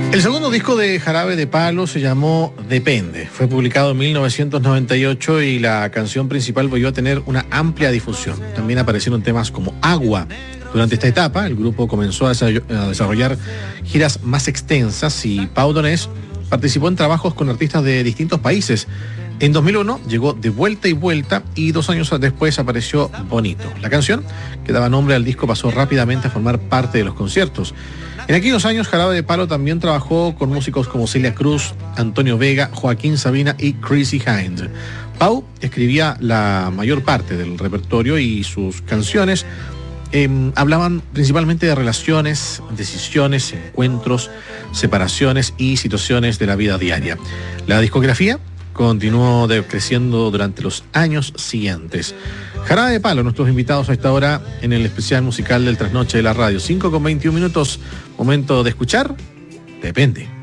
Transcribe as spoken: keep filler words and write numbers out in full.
El segundo disco de Jarabe de Palo se llamó Depende. Fue publicado en mil novecientos noventa y ocho y la canción principal volvió a tener una amplia difusión. También aparecieron temas como Agua. Durante esta etapa, el grupo comenzó a desarrollar giras más extensas y Pau Donés participó en trabajos con artistas de distintos países. En dos mil uno llegó De Vuelta y Vuelta y dos años después apareció Bonito. La canción, que daba nombre al disco, pasó rápidamente a formar parte de los conciertos. En aquellos años, Jarabe de Palo también trabajó con músicos como Celia Cruz, Antonio Vega, Joaquín Sabina y Chrissy Hind. Pau escribía la mayor parte del repertorio y sus canciones eh, hablaban principalmente de relaciones, decisiones, encuentros, separaciones y situaciones de la vida diaria. La discografía continuó creciendo durante los años siguientes. Jarabe de Palo, nuestros invitados a esta hora en el especial musical del Trasnoche de la Radio. cinco con veintiún minutos, momento de escuchar Depende.